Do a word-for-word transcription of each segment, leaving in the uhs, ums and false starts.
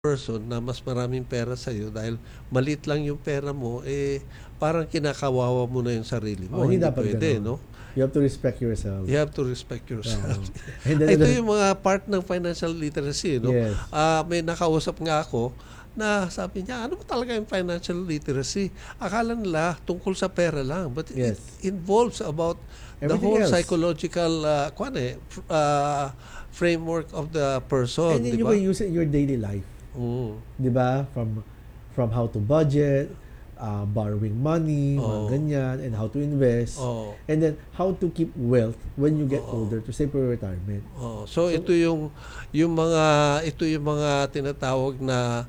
person na mas maraming pera sa'yo dahil maliit lang yung pera mo, eh, parang kinakawawa mo na yung sarili mo. Oh, hindi Hindi dapat pwede, ganun. no? You have to respect yourself. You have to respect yourself. Oo. And then, Ito then- yung mga part ng financial literacy, no? Yes. Ah, may nakausap nga ako na sabi niya, ano ba talaga yung financial literacy? Akala nila tungkol sa pera lang, but Yes. it involves about the Everything whole else. psychological uh, kwan eh, fr- uh, framework of the person, And then di you ba? will use it in your daily life. Mm. Di ba? From from how to budget, uh, borrowing money, Oo. mga ganyan, and how to invest. Oh. And then how to keep wealth when you get Oo. older to save for retirement. Oh, so, ito yung yung mga ito yung mga tinatawag na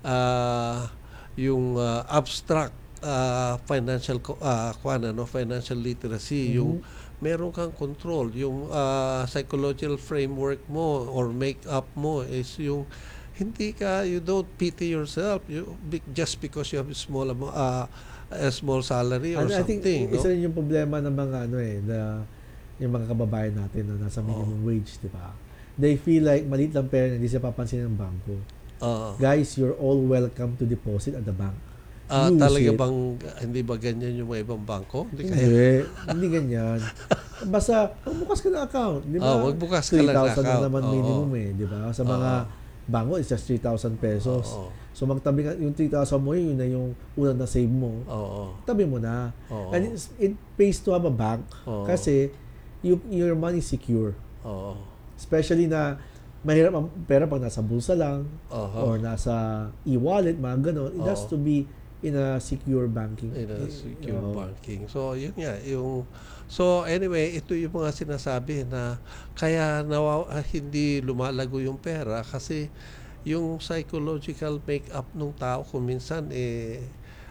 ah, yung ah, abstract ah, financial co- ah, kwan, ano, financial literacy, yung meron kang control, yung ah, psychological framework mo or make up mo is yung hindi ka, you don't pity yourself you be- just because you have a small amo- ah, a small salary or And I think something, no? isa rin yung problema ng mga ano eh, na yung mga kababayan natin na nasa minimum wage, di ba? They feel like maliit lang pera, hindi sila papansin ng bangko. Ah. Guys, you're all welcome to deposit at the bank. Ah, Use talaga it. bang hindi ba ganyan yung mga ibang bangko? Hindi kaya. Hindi, hindi ganyan. Basta, magbukas ka ng account, di ba? Ah, magbukas ka lang ng three thousand account. na naman Oo. minimum eh, di ba? Sa mga bangko, it's just three thousand pesos. Oo. So magtabi ka, yung three thousand mo, yun na yung unang na save mo. Oo. Tabi mo na. Oo. And it's, it pays to have a bank Oo. kasi you, your money is secure. Oo. Especially na mahirap ang pera pag nasa bulsa lang Aha. or nasa e-wallet, mga ganon. It has Oo. to be in a secure banking. In a secure Oo. banking. So, yun nga. Yung, so, anyway, ito yung mga sinasabi na kaya nawa, ah, hindi lumalago yung pera kasi yung psychological make-up ng tao kung minsan eh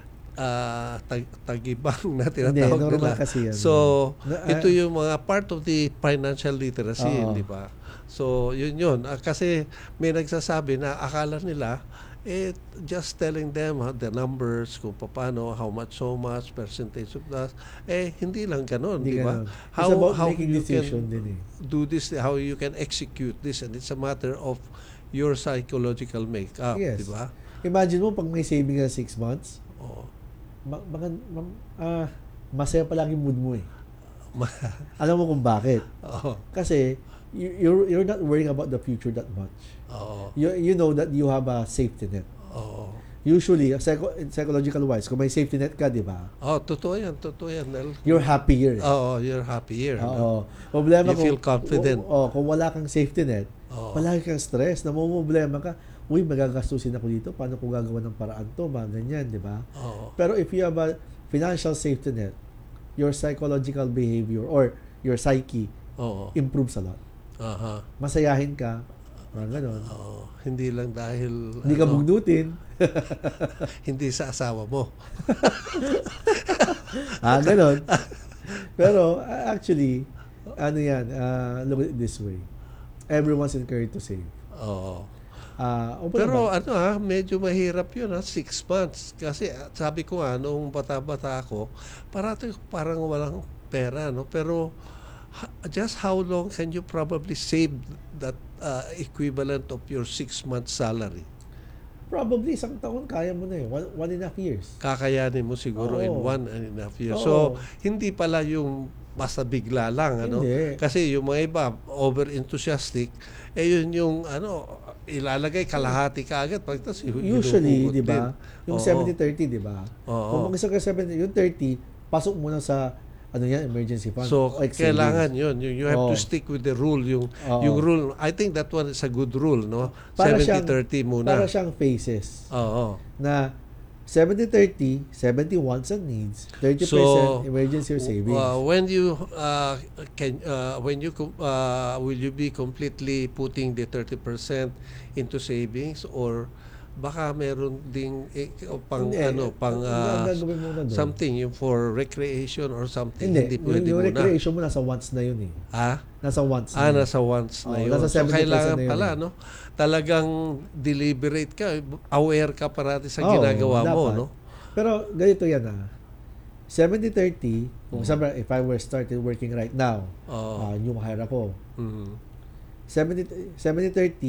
ah, tag, tagibang na tinatawag Hindi, normal nila. kasi yan. So, Na- ito yung mga part of the financial literacy, Oo. di ba? So, yun yun. Ah, kasi may nagsasabi na akala nila, eh, just telling them ha, the numbers, kung paano, how much, so much, percentage of that, eh, hindi lang ganun, Hindi di ba? ganun. It's about making you decision can din eh. do this, how you can execute this, and it's a matter of your psychological makeup, Yes. di ba? Imagine mo pag may saving ka six months, Oo. ma- mga, ma- ah, masaya pa lang yung mood mo eh. Alam mo kung bakit? Oo. Kasi you- you're, you're not worrying about the future that much. Oo. You, you know that you have a safety net. Oo. Usually, psycho- psychological wise, kung may safety net ka, di ba? Oh, totoo yan, totoo yan, Nel. You're happier. eh. Oo, you're happier. no? Oo. Problema You kung, feel confident. Oh, kung wala kang safety net, Oo. palagi kang stress, namumblema ka. Uy, magagastusin ako dito. Paano ko gagawa ng paraan to? Mga ganyan, di ba? Oo. Pero if you have a financial safety net, your psychological behavior or your psyche Oo. improves a lot. Aha. Masayahin ka, mga ganon. Oo. Hindi lang dahil Hindi ka ano, bugnutin. hindi sa asawa mo. ah, ganon. Pero uh, actually, ano yan, uh, look at it this way. Everyone's encouraged to save. Oo. Ah, o Pero ba? ano ha, medyo mahirap yun ha, six months. Kasi ah, sabi ko nga, nung bata-bata ako, parati parang walang pera, no? Pero ha- just how long can you probably save that ah, equivalent of your six months salary? Probably isang taon kaya mo na eh. One, one and a half years. Kakayanin mo siguro in Oo. one and a half years. Oo. So, hindi pala yung basta bigla lang, ano? Hindi. Kasi yung mga iba, over-enthusiastic, eh yun yung, ano, ilalagay kalahati ka agad. Pagtas, Usually, di ba? Yung Oo. seventy thirty, di ba? Oo. Kung mag-isa ka seventy, yung thirty, pasok muna sa, ano yan, emergency fund. So, like kailangan savings. yun. You, you have to Oo. stick with the rule. Yung, Oo. yung rule, I think that one is a good rule, no? Para siyang- seventy thirty muna. Para siyang phases. Oo. Na seventy thirty, seventy wants and needs, thirty percent So, emergency or savings. Uh, when you uh, can uh, when you com- uh, will you be completely putting the thirty percent into savings, or baka meron ding eh, o pang Hindi. ano pang Ang uh, gagawin mo na doon. something yung for recreation or something, Hindi, hindi, yung, pwede yung muna. recreation mo nasa wants na yun eh. Ah? Nasa wants Ah, na yun. nasa wants na Oo, yun. nasa So, seventy percent kailangan na yun pala, eh. no? Talagang deliberate ka, aware ka parati sa Oo, ginagawa mo, dapat. no? Pero ganito yan ah. seventy thirty, kung Mm. sabi, if I were started working right now, Oo. uh, new hire ako, Mhm. seventy thirty,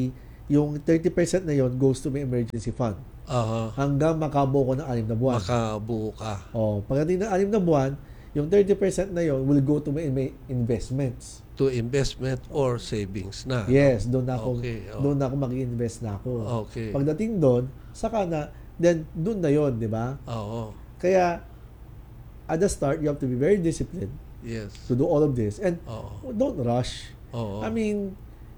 yung thirty percent na yon goes to my emergency fund. Aha. Hanggang makabuo ko ng anim na buwan. Makabuo ka. Oh, pagdating ng anim na buwan, yung thirty percent na yon will go to my, my investments. To investment or savings na. Yes, doon na ako Okay, oh. doon na ako mag-invest na ako. Okay. Pagdating doon, saka na then doon na yon, di ba? Oo. Kaya at the start, you have to be very disciplined Yes. to do all of this and Oo. don't rush. Oo. I mean,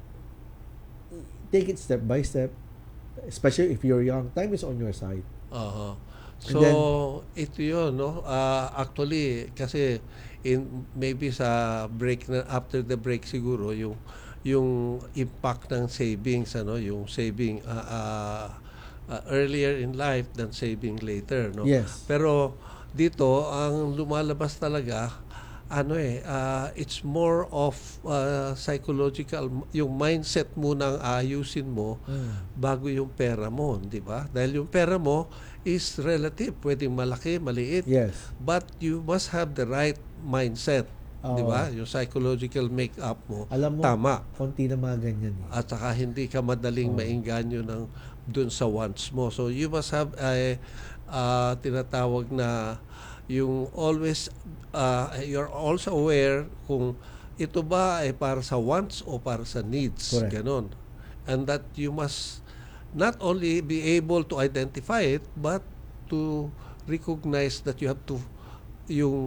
take it step by step, especially if you're young. Time is on your side. Aha. And So, then- ito yun, no? Ah, actually, kasi in maybe sa break na after the break siguro yung yung impact ng savings, ano, yung saving ah, ah, ah, earlier in life than saving later, no? Yes. Pero dito ang lumalabas talaga ano eh ah, it's more of ah, psychological, yung mindset mo nang ayusin mo Mm. bago yung pera mo, di ba? Dahil yung pera mo is relative, pwedeng malaki, maliit, Yes. but you must have the right mindset, di Oo. ba? Yung psychological make-up mo Alam mo, tama. konti na mga ganyan eh. At saka hindi ka madaling Oo. mainganyo ng dun sa wants mo. So you must have a uh, tinatawag na yung always uh, you're also aware kung ito ba ay para sa wants o para sa needs. Correct. Ganon. And that you must not only be able to identify it but to recognize that you have to yung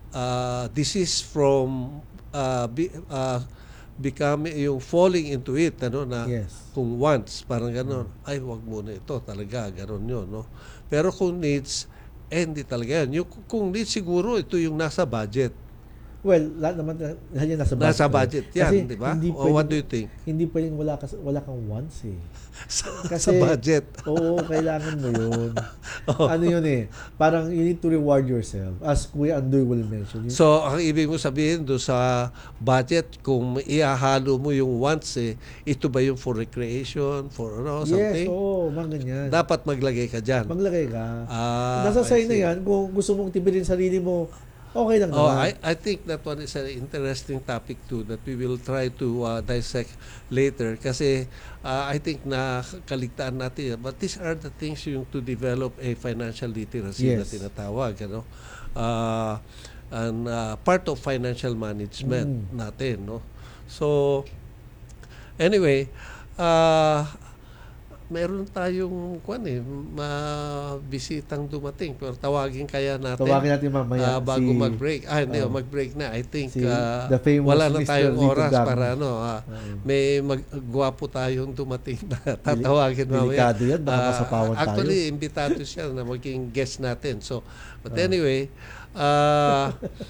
uh, desist from uh, be, uh, becoming yung falling into it, ano na Yes. kung wants, parang gano'n, ay wag muna ito, talaga, gano'n yun, no? Pero kung needs, eh, hindi talaga yan. Yung, kung needs siguro, ito yung nasa budget. Well, lahat naman, lahat yan nasa budget. Nasa budget yan, Kasi di ba? hindi O what do pwedeng- you think? Hindi pwedeng wala, ka, wala kang wants eh. sa, Kasi- sa budget. Oo, kailangan mo yun. Oo. Ano yun eh, parang you need to reward yourself. As Kuya Andoy will mention. Yun, So, ang ibig mo sabihin do sa budget, kung iahalo mo yung wants, eh, ito ba yung for recreation, for ano, yes, something? oo, mga ganyan. Dapat maglagay ka dyan. Maglagay ka. Ah, Nasa I sa'yo na see. yan, kung gusto mong tipirin sarili mo, okay lang Oh, naman. I, I think that one is an interesting topic too that we will try to uh, dissect later kasi uh, I think na kaligtaan natin. But these are the things yung to develop a financial literacy na Yes. tinatawag. Ano? Uh, and uh, part of financial management Mm. natin. No? So, anyway, uh, meron tayong kwan eh, mabisitang dumating. Pero tawagin kaya natin. Tawagin natin mamaya. Ah, bago si, mag-break. Ah, hindi, oh. mag-break na. I think Si ah, the famous wala na Mister tayong Rico oras Gam. para ano. ah, Oo. may magwapo tayong dumating na tatawagin mamaya. Delikado yan, baka Ah, masapawan tayo. Actually, imbitado siya na maging guest natin. So, but anyway, ah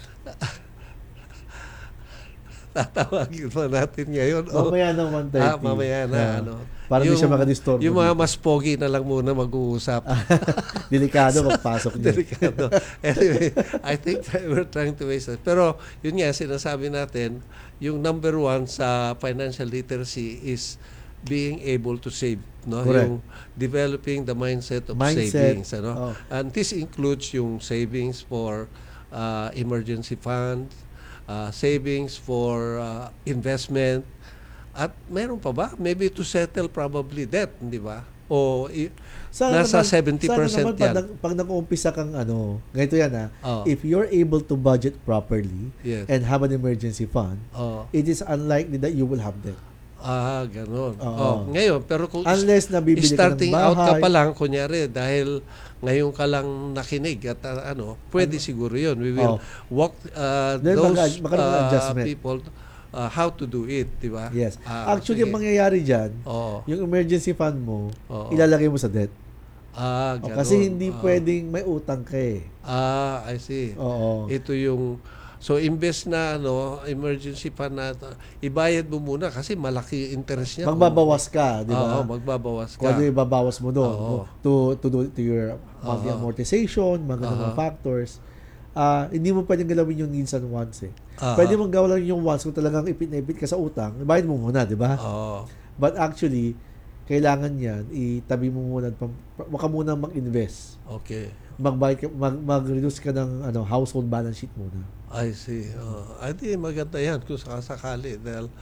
tatawagin pa natin ngayon. o- Mamaya ng one thirty. Ah, mamaya na. Ah, ano. para di siya makadisturbo. Yung mga dito. mas pogi na lang muna mag-uusap. Delikado magpasok niya. Delikado. Anyway, I think we're trying to waste it. Pero yun nga, sinasabi natin, yung number one sa financial literacy is being able to save. No? Correct. Yung developing the mindset of Mindset. savings. Ano? Oh. And this includes yung savings for uh, emergency fund, uh, savings for uh, investment, at meron pa ba? Maybe to settle probably debt, di ba? O i- nasa seventy percent sana naman, pag, yan. nag, pag nag-uumpisa kang ano, ganito yan ha, Oh. if you're able to budget properly Yes. and have an emergency fund, Oh. it is unlikely that you will have debt. Ah, ganun. Oo. Oh, ngayon, pero kung Unless nabibili ka ng starting out ka bahay. pa lang, kunyari, dahil ngayon ka lang nakinig at uh, ano, pwede siguro yun. We will Oh. walk uh, Then those mag- magkaroon ng uh, adjustment. people uh, how to do it, di ba? Yes. Ah, Actually, sige. ang mangyayari dyan, Oo. yung emergency fund mo, Oo. ilalagay mo sa debt. Ah, O, ganun. kasi hindi Ah. pwedeng may utang ka eh. Ah, I see. Oo. Ito yung so imbes na ano emergency fund na ibayad mo muna kasi malaki yung interest niya. Magbabawas ka, di ba? Oo, magbabawas Kung ano ka. yung ibabawas mo doon Oo. to, to, do, to your monthly Oo. amortization, mga ganun mga Oo. factors. Ah, hindi mo pwedeng galawin yung needs and wants eh. Aha. Pwede mong gawin yung wants kung talagang ipit na ipit ka sa utang, bayad mo muna, di ba? Oo. But actually, kailangan yan, itabi mo muna, at pam- wag ka muna mag-invest. Okay. Magbayad ka, mag, mag-reduce ka ng ano, household balance sheet muna. I see. Uh, I think maganda yan kung sakasakali dahil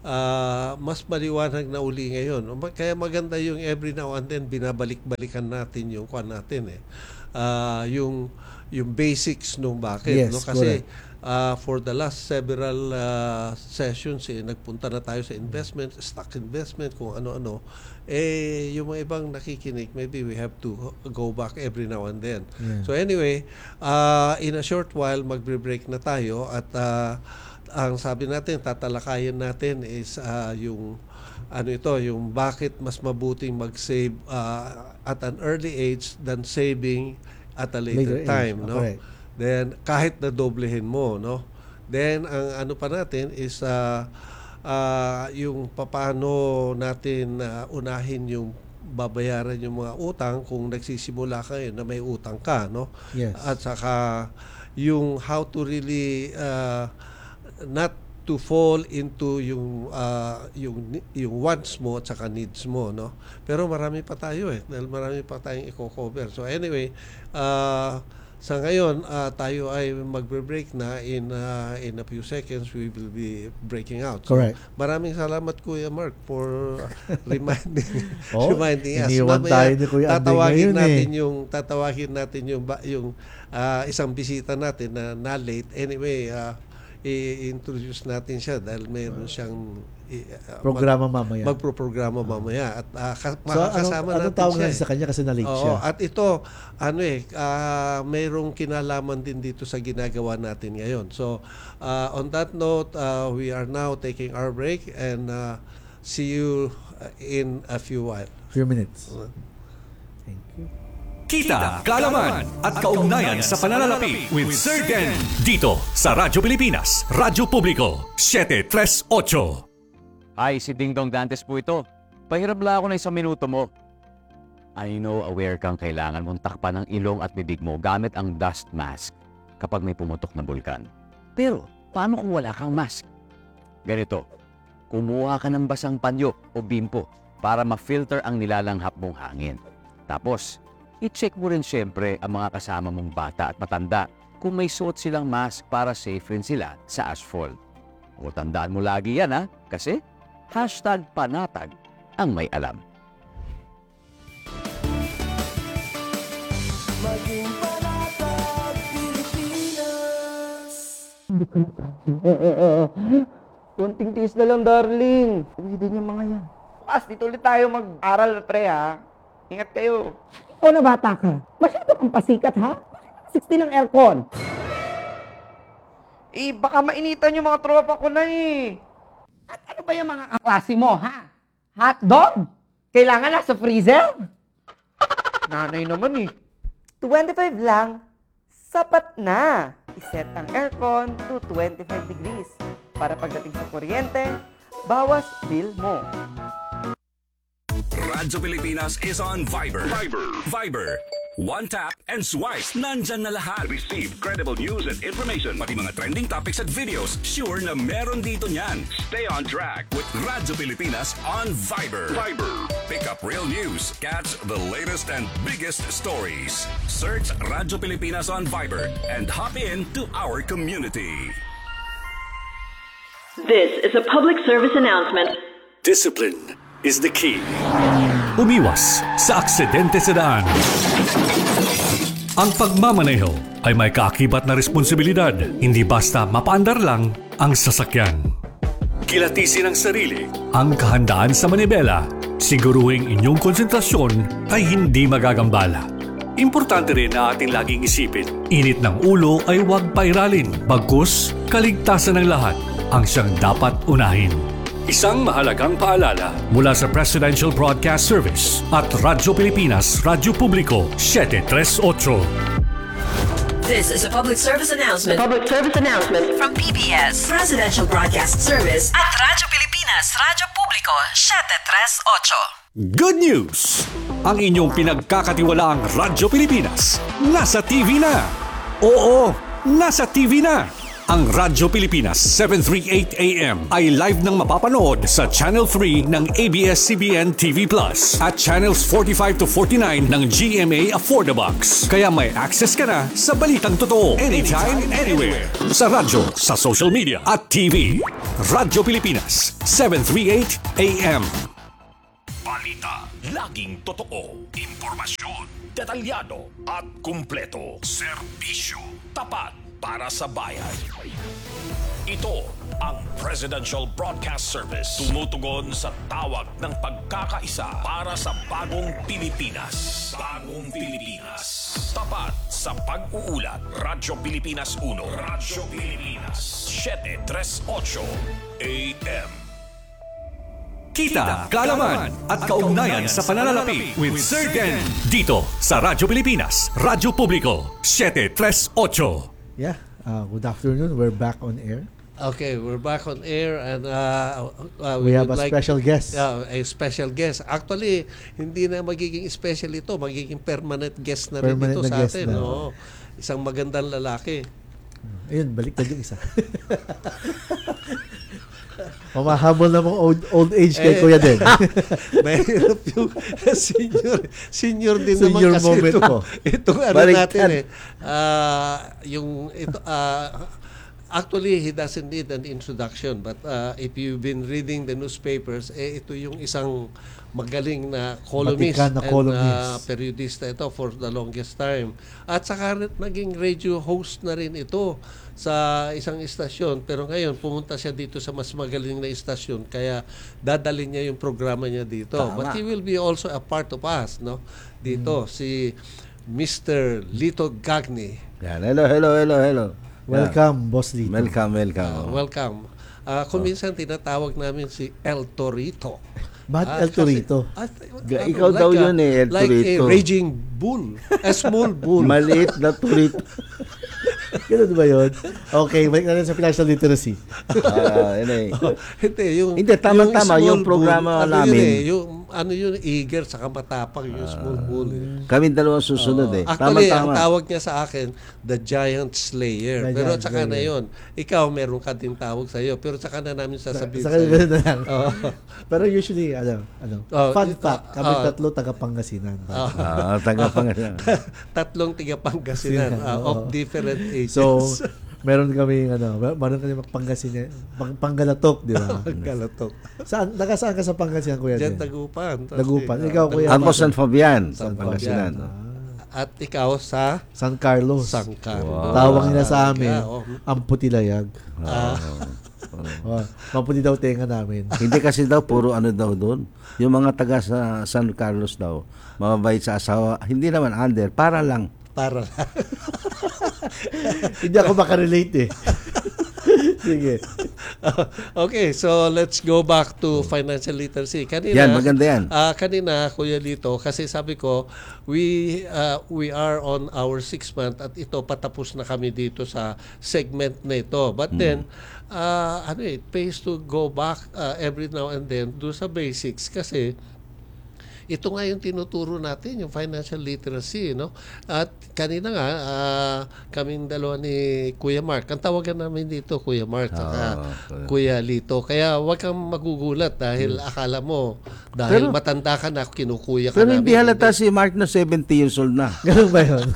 ah, mas maliwanag na uli ngayon. Kaya maganda yung every now and then binabalik-balikan natin yung kwan natin eh. Ah, yung yung basics nung bakit, Yes, no? Kasi correct. uh, for the last several uh, sessions eh, nagpunta na tayo sa investment, stock investment, kung ano-ano. Eh, yung mga ibang nakikinig, maybe we have to go back every now and then. Yeah. So anyway, uh, in a short while, magbre-break na tayo at uh, ang sabi natin, tatalakayin natin is uh, yung ano ito, yung bakit mas mabuting mag-save uh, at an early age than saving at a later, Later age, time, oh, no? correct. Then kahit na doblehin mo, no? Then ang ano pa natin is uh, uh, yung papaano natin uh, unahin yung babayaran yung mga utang kung nagsisimula kayo na may utang ka, no? Yes. At saka yung how to really uh, not to fall into yung uh, yung yung wants mo at saka needs mo, no? Pero marami pa tayo eh, dahil marami pa tayong i-cover. So anyway, uh, sa ngayon uh, tayo ay magbe-break na in uh, in a few seconds we will be breaking out. So, Correct. maraming salamat Kuya Mark for reminding Oh, reminding us. iniwan Mamaya, tayo ni Kuya Andy tatawagin ngayon natin eh. yung tatawagin natin yung ba, yung uh, isang bisita natin na na late. Anyway, uh, i-introduce natin siya dahil mayroon siyang i- uh, Programa mag- mamaya. magpro-programa mamaya at uh, ka- So, anong, makakasama anong natin tawag siya. natin eh. sa kanya kasi na-late Oo, siya? at ito ano eh uh, mayroong kinalaman din dito sa ginagawa natin ngayon. So uh, on that note, uh, we are now taking our break and uh, see you uh, in a few while. Few minutes. Thank you. Kita, kaalaman at kaugnayan sa pananalapi with Sir Den dito sa Radyo Pilipinas, Radyo Publiko, seven three eight. Ay, si Ding Dong Dantes po ito. Pahirap lang ako ng isang minuto mo. I know aware kang kailangan mong takpan ng ilong at bibig mo gamit ang dust mask kapag may pumutok na bulkan. Pero, paano kung wala kang mask? Ganito, kumuha ka ng basang panyo o bimpo para ma-filter ang nilalanghap mong hangin. Tapos, i-check mo rin siyempre ang mga kasama mong bata at matanda kung may suot silang mask para safe rin sila sa asphalt. O tandaan mo lagi yan ha, kasi hashtag panatag ang may alam. Maging panatag Pilipinas. Konting tiis na lang, darling. Uwidin yung mga yan. Bukas, dito ulit tayo mag-aral, pre, ha? Ingat kayo. O na bata ka, masyado kang pasikat ha? sixty ng aircon. Eh, baka mainitan yung mga tropa ko na, eh. At ano ba yung mga kaklase mo ha? Hotdog? Kailangan nasa freezer? Nanay naman, eh. twenty-five lang, sapat na. Iset ang aircon to twenty-five degrees para pagdating sa kuryente, bawas bill mo. Radyo Pilipinas is on Viber. Viber. Viber. One tap and swipe. Nandyan na lahat. Receive credible news and information. Pati mga trending topics at videos. Sure na meron dito niyan. Stay on track with Radyo Pilipinas on Viber. Viber. Pick up real news. Catch the latest and biggest stories. Search Radyo Pilipinas on Viber and hop in to our community. This is a public service announcement. Discipline is the key. Umiwas sa aksidente sa daan. Ang pagmamaneho ay may kaakibat na responsibilidad, hindi basta mapaandar lang ang sasakyan. Kilatisin ang sarili, ang kahandaan sa manibela, siguruhing inyong konsentrasyon ay hindi magagambala. Importante rin na ating laging isipin, init ng ulo ay huwag pairalin, bagkus kaligtasan ng lahat ang siyang dapat unahin. Isang mahalagang paalala mula sa Presidential Broadcast Service at Radyo Pilipinas, Radyo Publiko, seven three eight. This is a public service announcement. Public service announcement. From P B S, Presidential Broadcast Service at Radyo Pilipinas, Radyo Publiko, seven three eight. Good news! Ang inyong pinagkakatiwalaang Radyo Pilipinas, nasa T V na! Oo, nasa T V na! Ang Radyo Pilipinas seven thirty-eight A M ay live nang mapapanood sa Channel three ng A B S C B N T V Plus at Channels forty-five to forty-nine ng G M A Affordabox. Kaya may access ka na sa balitang totoo anytime, anywhere. Sa radyo, sa social media at T V. Radyo Pilipinas seven thirty-eight A M. Balita, laging totoo. Impormasyon, detalyado at kumpleto. Serbisyo, tapat para sa bayan. Ito ang Presidential Broadcast Service. Tumutugon sa tawag ng pagkakaisa para sa bagong Pilipinas. Bagong Pilipinas. Tapat sa pag-uulat. Radyo Pilipinas one. Radyo Pilipinas seven thirty-eight A M. Kita, kaalaman at kaugnayan sa pananalapi with Sir Den. Dito sa Radyo Pilipinas, Radyo Publiko, seven thirty-eight. Yeah, uh, good afternoon. We're back on air. Okay, we're back on air and uh, uh, We, we, have a would like special guest. uh, a special guest. Actually, hindi na magiging special ito, magiging permanent guest na rin Permanent ito na sa guest atin. na. Oo. Isang magandang lalaki. Ayun, baliktad yung isa. Mamahabol na mong old, old age kay Eh, Kuya Den. Mahirap yung senior. Senior din naman Senior kasi moment ito. mo. Itong ano Baliktad. natin eh. Ah, yung ito, ah, actually, he doesn't need an introduction. But uh, if you've been reading the newspapers, eh, ito yung isang magaling na columnist Batikan na and columnist. uh, periodista ito for the longest time. At saka rin naging radio host na rin ito sa isang istasyon. Pero ngayon, pumunta siya dito sa mas magaling na istasyon. Kaya dadalhin niya yung programa niya dito. Tama. But he will be also a part of us, no? Dito, si Mister Lito Gagni. Yan. Hello, hello, hello, hello. Welcome, Boss Lito. Welcome, welcome. Uh, welcome. Uh, kung minsan tinatawag namin si El Torito. Ba't Ah, El Torito? kasi- ah, Ga- ano, ikaw daw a- yun eh, El like Torito. a raging bull. A small bull. Maliit na turito. Ganun ba yun? Okay, balik natin sa financial literacy. Ah, yun eh. Hindi, yung, Hindi, tama-tama, small yung programa bull, ano namin. Yun eh, yung, ano yun, eager sa matapang, yung small bull. Eh. Kami dalawang susunod Oo. eh. Actually, ang Tama-tama. tawag niya sa akin, The Giant Slayer. The pero Giant saka na Slayer. yun. Ikaw, meron ka din tawag sa iyo. Pero saka na namin sasabihin Sa sa iyo. kanila na lang. Oo. Pero usually, ano, ano, Oh, fun ito, fact, kami ah, tatlo taga-Pangasinan. Ah, taga-Pangasinan. Tatlong tiga-Pangasinan uh, of Oo. different ages. So, meron kami, ano, mer- meron kami Pangasinan, pang, Panggalatok, di ba? Galatok. Saan, taga saan ka sa Pangasinan, Kuya Diyan, Den? Tagupan. Tagupan. Ah, Ikaw, Kuya Ako San Fabian, San sa Pangasinan. At ikaw sa San Carlos. San Carlos. Tawag nila sa amin, Oh. ang putilayag. Ah. Oh, maputi daw tenga namin. Hindi kasi daw, puro ano daw doon. Yung mga taga sa San Carlos daw, mababait sa asawa. Hindi naman under, para lang. Para Hindi ako makarelate eh. Sige. Okay, so let's go back to financial literacy. Kanina, Yan, maganda yan. ah, kanina, Kuya Lito, kasi sabi ko, we uh, we are on our sixth month at ito, patapos na kami dito sa segment na ito. But Hmm. then, uh, ano eh, it pays to go back uh, every now and then do sa basics kasi ito nga yung tinuturo natin, yung financial literacy, no? At kanina nga, ah, kaming dalawa ni Kuya Mark, ang tawagan namin dito, Kuya Mark, saka Ah, Kuya Lito. Kaya wag kang magugulat dahil akala mo, dahil Pero- matanda ka na, kinukuya ka Pero namin. hindi halata si Mark na seventy years old na. Ganun ba yun?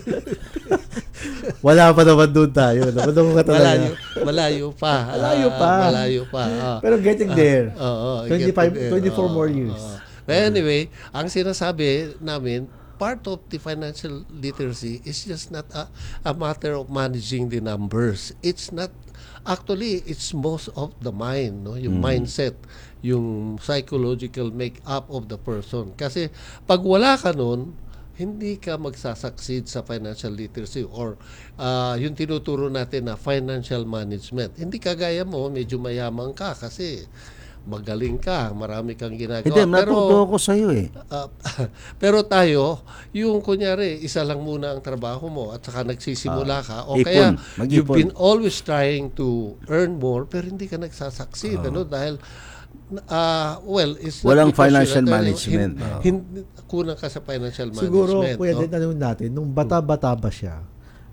Wala pa naman doon tayo. Naman ka talaga. Malayo, malayo pa. Malayo Ah, pa. malayo pa. ah. Pero getting there. Oo, twenty-five, get to there. twenty-four Oo, more years. oo. But anyway, ang sinasabi namin, part of the financial literacy is just not a, a matter of managing the numbers. It's not, actually, it's most of the mind, no? Yung mindset, yung psychological make-up of the person. Kasi pag wala ka nun, hindi ka magsasucceed sa financial literacy or uh, yung tinuturo natin na financial management. Hindi kagaya mo, medyo mayaman ka kasi magaling ka, marami kang ginagawa. Hindi, natuto ako sa iyo eh. Ah, pero tayo, yung kunyari, isa lang muna ang trabaho mo at saka nagsisimula ka o ipon, kaya mag-ipon. you've been always trying to earn more pero hindi ka nagsasucceed, ano, dahil ah well, it's not Walang because financial you're not- management. hin- Oo. hin- kulang ka sa financial Siguro, management. Kuya no? Den, tanong natin, nung bata-bata ba siya,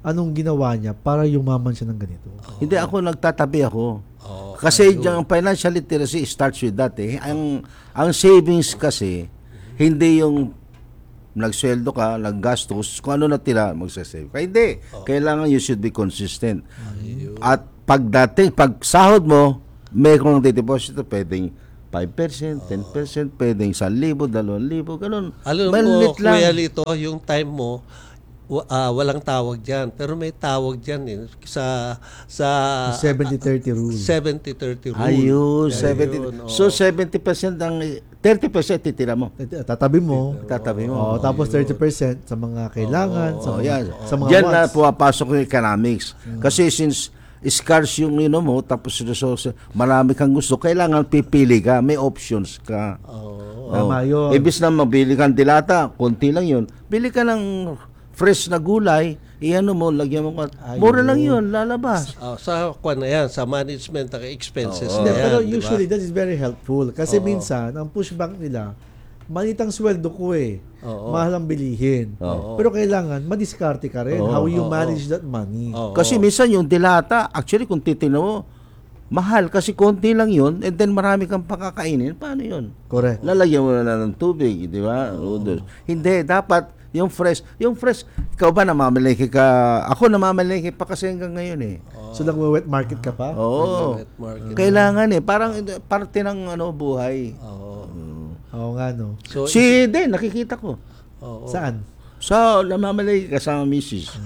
anong ginawa niya para yumaman siya ng ganito. Hindi ako nagtatabi ako. Oh, Kasi ayun. yung financial literacy starts with that eh. Ang ang savings kasi hindi yung nagsweldo ka, naggastos, kung ano natira, magsasave ka. Hindi. Kailangan you should be consistent. At pagdating, pag sahod mo, may kung deposito, pwedeng five percent, ten percent, pwedeng one thousand, two thousand, ganun. Alam mo, Maliit lang. Kuya Lito, yung time mo, wa- ah, walang tawag dyan. Pero may tawag dyan eh, sa sa seventy thirty rule. seventy thirty rule. Ayun, Ayun, seventy. oo. So, seventy percent ang, thirty percent titira mo. Tatabi mo. Tatabi mo. Oh, tapos thirty percent sa mga kailangan, sa Oh, mga, yan. sa mga Diyan na wants. pumapasok yung economics. Kasi since scarce yung ino mo, tapos resource, marami kang gusto, kailangan pipili ka, may options ka. Oo. Tama yun. Ibis na mabili kang dilata, konti lang yun. Bili ka ng fresh na gulay, iano mo, lagyan mo ka. Mura lang yun, lalabas. Ah, sa kwan na yan, sa management ng expenses Oo. na Hindi, yan. pero di ba? usually that is very helpful. Kasi minsan, ang pushback nila, malitang sweldo ko eh. Oo. Mahal ang bilihin. Oo. Pero kailangan, madiskarte ka rin. Oo. How you Oo. manage that money. Oo. Kasi minsan yung dilata, actually kung titignan mo, mahal kasi konti lang yun, and then marami kang pakakainin, paano yun? Correct. Lalagyan mo na lang ng tubig, di ba? Noodles. Hindi, dapat yung fresh. Yung fresh, ikaw ba namamalengke ka? Ako namamalengke pa kasi hanggang ngayon eh. So, nag-wet market ka pa? Oo. Wet market. Kailangan eh. Parang parte ng ano buhay. Oo. Oo nga, no. So, Si Den, nakikita ko. oo. Saan? So, namamalengke kasama misis.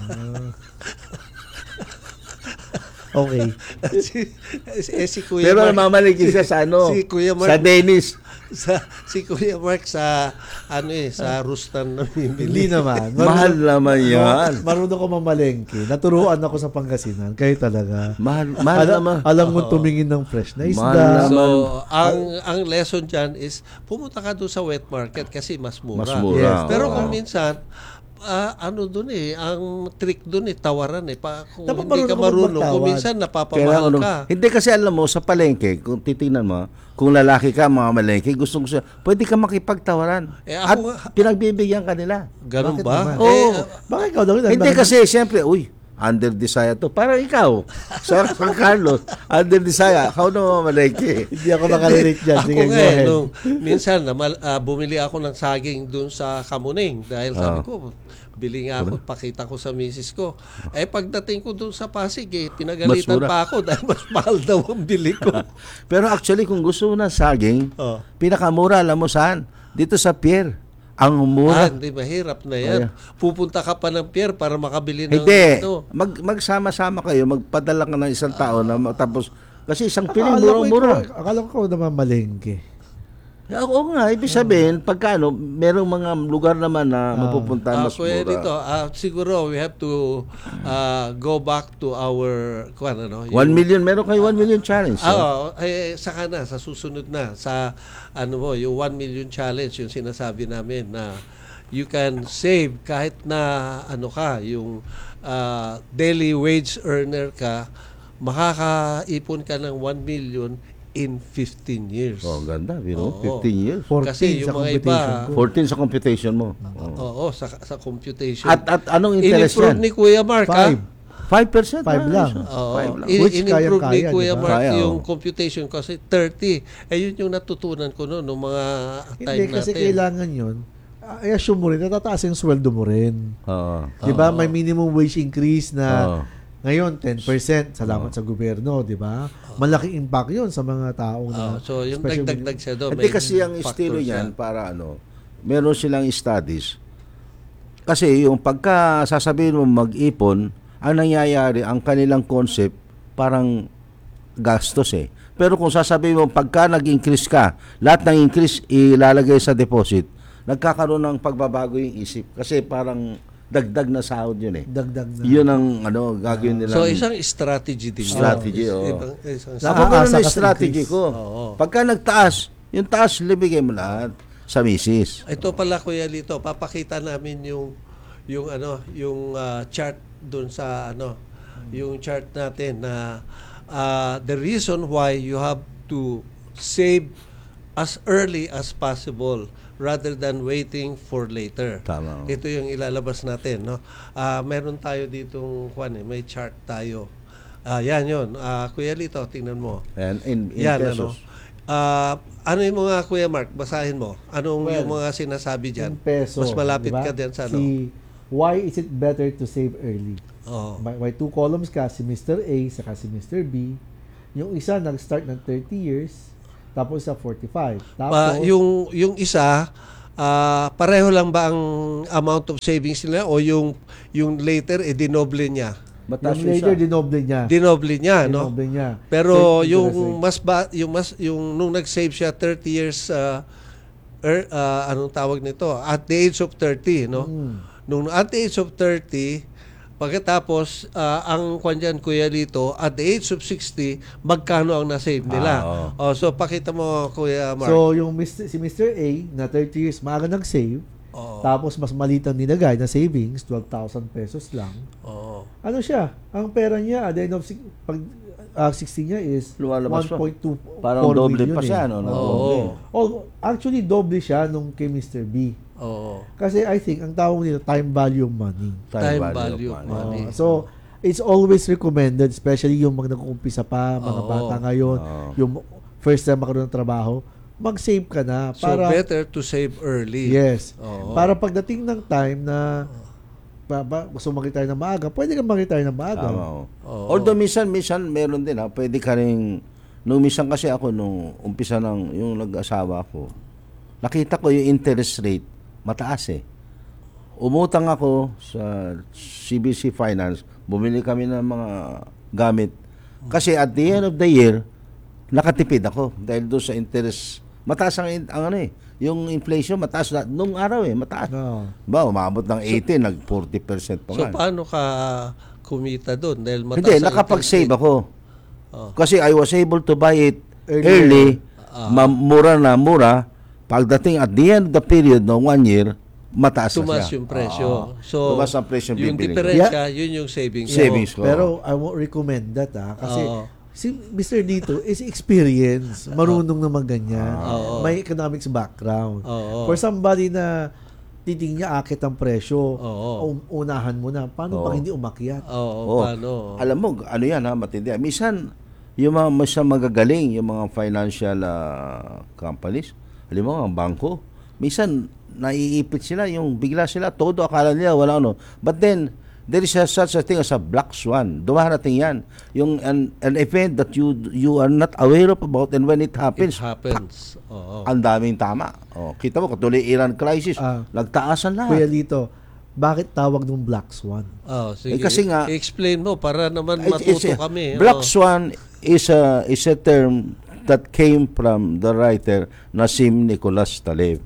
Okay. si, eh, si Kuya Pero Mark, namamalengke siya sa ano? si Kuya Mark, Sa Dennis. sa, si Kuya Mark sa, ano eh, sa Rustan na Hindi bibili. naman. Mahal naman yan. Marunong ko mamalengke. Naturuan ako sa Pangasinan. Kayo talaga. Mahal, mahal Alam, naman. alam mo tumingin ng fresh na Mahal isda. naman. So, ang ang lesson dyan is pumunta ka doon sa wet market kasi mas mura. Mas mura. Yes. Pero Oo. kung minsan, ah, ano doon eh, ang trick doon eh, tawaran eh. Pa, kung Dapat hindi ka marunong ka marunong, kung magtawad. minsan Kailangan napapamahal ano, ka. hindi kasi alam mo, sa palengke, kung titingnan mo, kung lalaki ka, mga malengke, gusto gusto, pwede ka makipagtawaran. Eh, At ako nga- pinagbibigyan ka nila. Ganun Bakit ba? naman? Oo. Eh, Bakit ikaw daw? Hindi kasi, siyempre, uy, under desire to. Parang ikaw, sa San Carlos, under desire, ikaw na mga malengke. Hindi ako makarelate dyan. ako Sige, go nga eh, ahead. nung, minsan namal, ah, bumili ako ng saging doon sa Kamuning dahil sabi Ah. ko, bili nga ako, pakita ko sa misis ko. Eh pagdating ko doon sa Pasig, eh, pinagalitan Mas mura. pa ako dahil mas mahal daw ang bili ko. Pero actually, kung gusto mo ng saging, Oh. pinakamura, alam mo saan? Dito sa pier. Ang Ah, mura. hindi, mahirap na yan. Kaya. Pupunta ka pa ng pier para makabili ng Hindi. ano. Mag, magsama-sama kayo, magpadala ka ng isang tao na ma- tapos, kasi isang piling Akala ko mura-mura. ikaw- Akala ko ikaw naman malengke. Oo nga, ibig sabihin, pagka ano, merong mga lugar naman na mapupuntahan Ah, mas kuya mura. dito, ah, siguro we have to ah, go back to our, kuwan, ano, One yung- million, meron kayo one million challenge. Ah, no? oo. eh, saka na, sa susunod na, sa, ano mo, yung one million challenge, yung sinasabi namin na you can save kahit na, ano ka, yung ah, daily wage earner ka, makakaipon ka ng one million in fifteen years. Oh, ganda, you know, Oo. fifteen years. fourteen Kasi yung sa mga computation iba- ko. fourteen sa computation mo. Oo. Oo, sa, sa computation. At at anong interest In-improve yan? ni Kuya Mark, ha? Five. five percent? Five lang. Oo. Five lang. In- Which in-improve ni kayang-kaya, Kuya di ba? Mark Kaya, yung oo. computation kasi thirty. Eh, yun yung natutunan ko noon, nung mga time Hindi, kasi natin. kailangan yun. I assume mo rin, natataas yung sweldo mo rin. Oo. Di ba? May minimum wage increase na Oo. ngayon ten percent. Salamat sa gobyerno, di ba? Malaking impact yun sa mga taong Ah, na... so, yung especially- dagdag siya doon. Hindi may kasi ang factor estilo siya. niyan para ano, meron silang studies. Kasi yung pagka sasabihin mo mag-ipon, ang nangyayari, ang kanilang concept, parang gastos eh. Pero kung sasabihin mo, pagka nag-increase ka, lahat ng increase ilalagay sa deposit, nagkakaroon ng pagbabago yung isip. Kasi parang dagdag na sahod yun eh. Dagdag na. Yun ang ano, gagawin nila. So, isang strategy din. yun. Strategy, Is- oo. ibang- isang Sa- Ako ganun Nakakaasa na ka sa strategy increase. ko. Oo. Pagka nagtaas, yung taas, libigay mo lahat sa misis. Ito pala, Kuya Lito, papakita namin yung yung ano, yung ah, chart doon sa ano, yung chart natin na ah, the reason why you have to save as early as possible rather than waiting for later. Tama. Ito yung ilalabas natin, no? Ah, meron tayo ditong kwan eh, may chart tayo. Ah, yan yun. Ah, Kuya Lito, tingnan mo. And in, in Yan, pesos. ano? Ah, ano yung mga Kuya Mark, basahin mo. Anong Well, yung mga sinasabi diyan? In peso, Mas malapit di ba? ka diyan sa ano? Si, why is it better to save early? Oo. May, may two columns ka, si Mister A saka si Mister B. Yung isa nag-start ng thirty years, tapos sa forty-five. Tapos, Pa, yung yung isa ah, pareho lang ba ang amount of savings nila o yung yung later eh dinoble niya? Mataas yung yung later, isa. dinoble niya. Dinoble niya, no? Dinoble niya. Pero Thirty yung interest rate. mas ba yung mas yung nung nag-save siya thirty years uh, er, ah, anong tawag nito? At the age of thirty, no? Mm. Nung at the age of thirty, pagkatapos ah, ang kwan dyan, Kuya Lito, at the age of sixty, magkano ang na-save nila? Ah, oh, so pakita mo, Kuya Mark. So, yung Mister si Mister A na thirty years, maaga nag-save, Oo. tapos mas maliit ang nilagay na savings, twelve thousand pesos lang. Oo. Ano siya? Ang pera niya, at the end of six, pag uh, sixty niya is Lumalabas pa. one point two Parang doble pa siya, no? Eh. Oo. Oo. Oh, actually, doble siya nung kay Mister B. Oo. Kasi I think, ang tawag nila, time value of money. Time value of money. Oo. So, it's always recommended, especially yung mga nag-uumpisa pa, mga Oo. bata ngayon, Oo. yung first time makaroon ng trabaho, mag-save ka na. So Para, better to save early. yes. Oo. Para pagdating ng time na pa, pa, gusto mag-retire na maaga, pwede ka mag-retire na maaga. Tama, oh. Oo. Although minsan, minsan meron din ha, pwede ka rin, nung minsan kasi ako, nung umpisa ng, yung nag-asawa ko, nakita ko yung interest rate, mataas eh. Umutang ako sa C B C Finance, bumili kami ng mga gamit. Kasi at the end of the year, nakatipid ako dahil doon sa interest. Mataas ang, in- ang ano eh, yung inflation, mataas na, nung araw eh, mataas. No. Ba, umabot ng eighteen, nag forty percent pa So nga. paano ka kumita doon? Dahil mataas Hindi, ang nakapag-save interest ako. Oh. Kasi I was able to buy it Early. early, Ah. ma- mura na mura. Pagdating at the end of the period ng one year, mataas rate. na Tumas siya. yung presyo. Oo. So Tumas ang presyo yung bibili. diferensya, yun yung savings. mo. Savings ko. Pero I won't recommend that ah. Kasi Oo. si Mister dito is experience. Marunong naman ganyan. Oo. May economics background. Oo. For somebody na titing niya akit ang presyo, Oo. um- unahan mo na. Paano Oo. pag hindi umakyat? Oo, Oh, paano? Alam mo, ano yan ha, matindi. Minsan, yung mga mas magagaling, yung mga financial ah, companies, alam mo, ang bangko, minsan, naiipit sila, yung bigla sila, todo akala nila, wala ano. But then, there is a, such a thing as a black swan. Dumarating yan. Yung an, an event that you you are not aware of about, and when it It happens, happens. Oo. ang daming tama. Oh, kita mo, katuloy Iran crisis, Ah. nagtaasan Kuya lahat. Lito, bakit tawag ng black swan? Oh, sige. Eh, kasi nga- I-explain mo para naman It's- it's matuto a- kami. Black Oo. swan is a is a term that came from the writer Nassim Nicholas Taleb.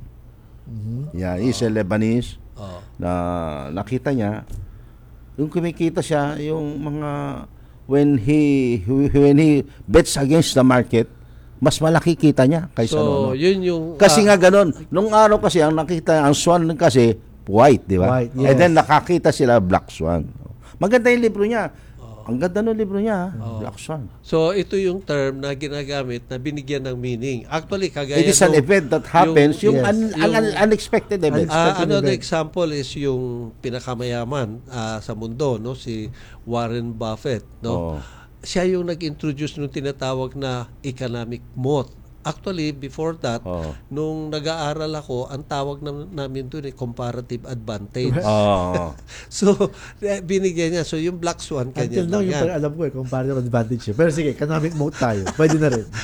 Yeah, he's a Lebanese Oo. na nakita niya yung kumikita siya yung mga when he when he bets against the market, mas malaki kita niya kaysa So, noon. yun yung... Kasi ah, nga ganun, nung araw kasi ang nakita, ang swan kasi white, di ba? White, And yes. then nakakita sila black swan. Maganda yung libro niya. Ang ganda ng libro niya, Black Swan. So, ito yung term na ginagamit na binigyan ng meaning. Actually, kagaya It is an nung- event that happens, yung, yes, un- un- un- unexpected event. Ah, Expected another event. example is yung pinakamayaman ah, sa mundo, no, si Warren Buffett, no. Oo. Siya yung nag-introduce ng tinatawag na economic moat. Actually, before that, Oo. nung nag-aaral ako, ang tawag nam- namin doon ay comparative advantage. Oo. So, eh, binigyan niya. So, yung black swan, kanya Until now, lang yung yan. pala alam ko eh, comparative advantage yun. Pero sige, economic mode tayo. Pwede na rin.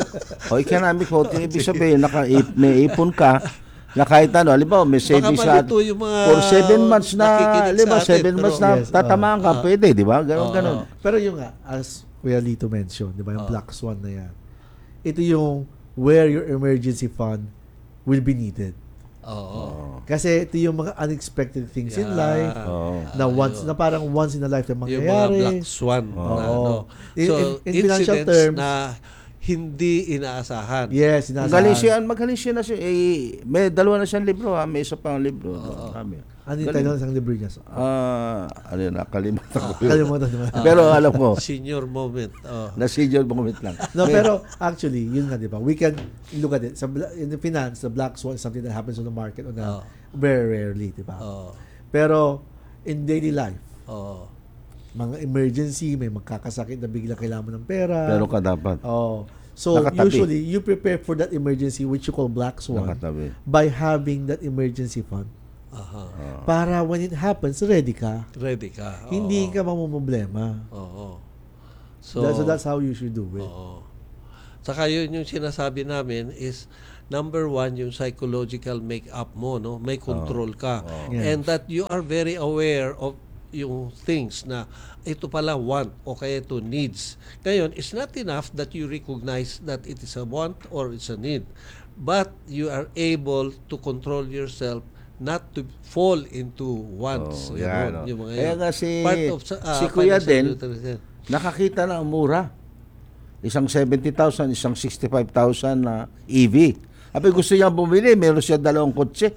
O economic vote, ibig sabihin, naka, may ipon ka, na kahit ano, halimbawa, may Baka savings sa, malito yung mga for seven months na, nakikinig lima, sa atin, seven pero- months na Yes, tatamaan ka, oo. pwede, di ba? Ganon, Oo. ganon. Pero yung nga, as Kuya Lito mentioned, di ba, yung black swan na yan, ito yung where your emergency fund will be needed. Oo. Kasi ito yung mga unexpected things in Yeah. life Oo. na once na parang once in a lifetime Yung mga mangyayari. black swan na Oo. ano. In- So, in- in financial incidents terms, na hindi inaasahan. Yes, Magaling sinasaan. siya, magaling siya na siya. Eh, may dalawa na siyang libro ha, may isa pang libro. Kami. Ano yung title ng isang libro niya? Ah, ano yun, nakalimutan ko yun. Kalimutan naman. Pero alam ko, Senior moment. Oh. na senior moment lang. No, pero actually, yun nga, di ba? We can look at it. Sa, bla- in the finance, the black swan is something that happens on the market on a, Oh. very rarely, di ba? Oh. Pero, in daily life, Oh. mga emergency, may magkakasakit na biglang kailangan mo ng pera. Pero ka dapat. Oh. So, Nakatabi. usually, you prepare for that emergency, which you call black swan, Nakatabi. by having that emergency fund. Aha. Para when it happens, ready ka. Ready ka. Oo. Hindi ka mamumblema. Oo. So, so that's how you should do it. Oo. Saka yun yung sinasabi namin is number one, yung psychological make-up mo, no? May control ka. Yeah. And that you are very aware of yung things na ito pala want o kaya ito needs. Ngayon, it's not enough that you recognize that it is a want or it's a need. But you are able to control yourself not to fall into wants. Oh, Ganon, yan, no? yung mga Kaya yun. nga si, Part of, uh, si Kuya financial din, literacy. nakakita na ang mura. Isang seventy thousand, isang sixty-five thousand na E V. Abi gusto niya bumili, meron siya dalawang kotse.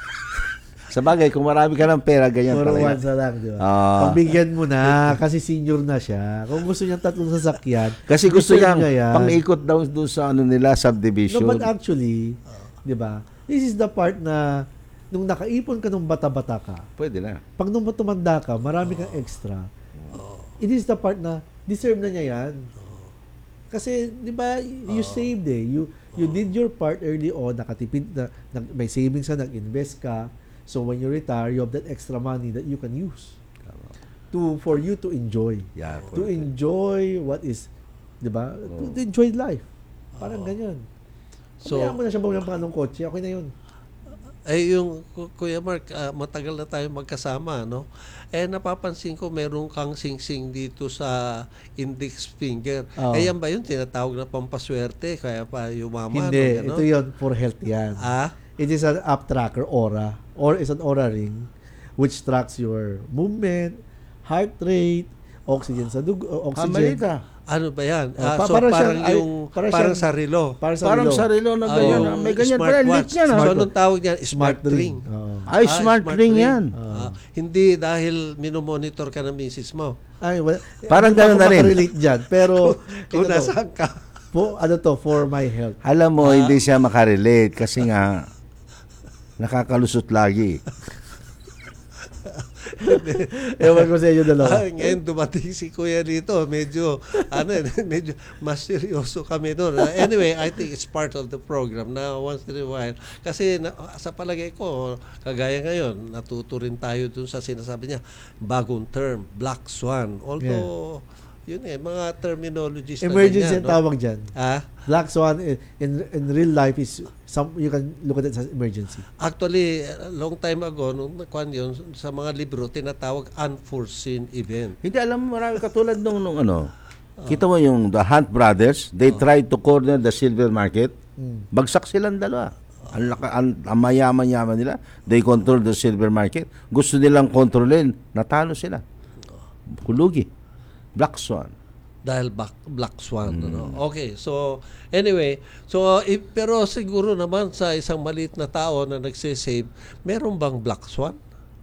Sa bagay, kung marami ka ng pera, ganyan Puro talaga. once na lang, di ba? Ah. Pagbigyan mo na, kasi senior na siya. Kung gusto niya tatlong sasakyan, Kasi gusto deserve niyang niya yan. pang-ikot daw doon sa ano nila, subdivision. No, but actually, di ba, this is the part na nung nakaipon ka nung bata-bata ka, Pwede na. pag nung tumanda ka, marami kang extra. It is the part na deserve na niya yan. Kasi, di ba, you saved eh. You you did your part early on, nakatipid, na, na, may savings ka, nag-invest ka. So, when you retire, you have that extra money that you can use to for you to enjoy. Yeah, To pwede. enjoy what is, di ba? To, to enjoy life. Parang ganyan. So, So- Kaya mo na siya bumili ng pangalong kotse, okay na yun. Eh yung Ku- Kuya Mark, ah, matagal na tayo magkasama, no? Eh napapansin ko meron kang singsing dito sa index finger. Oo. Eh yan ba yun tinatawag na pampaswerte kaya pa yumaman? Hindi, o gano'n? ito yun for health yan. Ah? It is an app tracker, Aura, or is an Aura ring, which tracks your movement, heart rate, oxygen sa dugo, uh, oxygen. Kamalita. Ano ba yan? Oh, Ah, pa- so para parang siyang- ay, yung para parang siyang- sa relo. Para sa Parang relo. sarilo na Ah, ganyan. yung May ganyan pala, smartwatch. lit yan. So ah. anong tawag niyan? Smart, ring. Oo. Ay, Ah, smart, ring yan. Ah, hindi dahil minomonitor ka ng misis mo. Ay, well, Parang hindi pa ganun ako na rin. makarelate dyan. Pero, Kung ito to, nasaan ka. po, ano to, for my health. Alam Ah. mo, hindi siya makarelate kasi nga nakakalusot lagi. Ewan ko sa inyo dalawa. Ah, ngayon dumating si Kuya dito, medyo ano eh, medyo mas seryoso kami doon. Uh, anyway, I think it's part of the program na once in a while kasi na, sa palagay ko kagaya ngayon, natuto rin tayo dun sa sinasabi niya, bagong term, black swan. Although yun eh, mga terminologies na Emergency ganyan, ang tawag dyan. Ah? Black swan in, in in real life is some you can look at it as emergency. Actually, a long time ago, nung nakuan yun, sa mga libro, tinatawag unforeseen event. Hindi, alam mo, marami katulad nung, nung ano, kita mo yung the Hunt Brothers, they tried to corner the silver market. Bagsak silang dalawa. Ang, laka, ang, ang mayaman-yaman nila, they control the silver market. Gusto nilang kontrolin, natalo sila. Kulugi. Black Swan. Dahil black, black swan. Ano? Okay, so anyway, so if, pero siguro naman sa isang maliit na tao na nagsisave, meron bang black swan?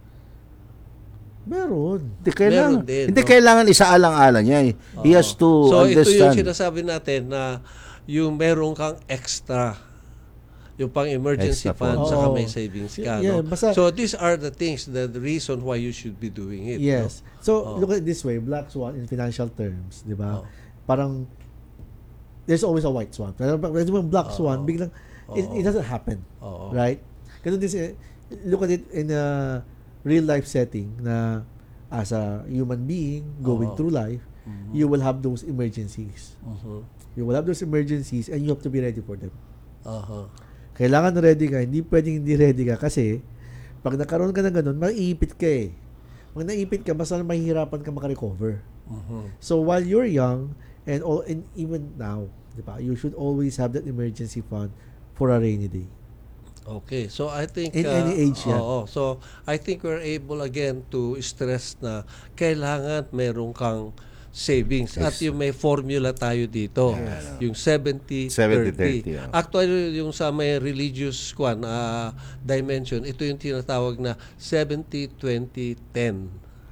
Meron. Hindi kailangan, Meron din, hindi no? kailangan isaalang-alang niya. eh. He has to So ito yung understand. sinasabi natin na yung meron kang extra, yung pang emergency Extra fund, fund. saka Oo. may savings ka. Yeah, no? basta- So these are the things, the, the reason why you should be doing it. Yes. no? So, Oh. look at it this way, black swan in financial terms, di ba? Oh. Parang, there's always a white swan. Pero pag yung black swan, biglang, it, it doesn't happen. Oo. Right? Ganun din, si- look at it in a real life setting na as a human being going Oo. through life, you will have those emergencies. Mhm. You will have those emergencies and you have to be ready for them. Aha. Kailangan ready ka, hindi pwedeng hindi ready ka kasi pag nagkaroon ka ng ganun, maiipit ka eh. Pag naipit ka, mas mahihirapan ka makarecover. Mhm. So while you're young and all and even now, di ba, you should always have that emergency fund for a rainy day. Okay, so I think In uh, any age yan. Oo, so I think we're able again to stress na kailangan meron kang savings. At yung may formula tayo dito, yung seventy seventy thirty. thirty, oh. Actually, yung sa may religious kwan, uh, dimension, ito yung tinatawag na seventy twenty ten.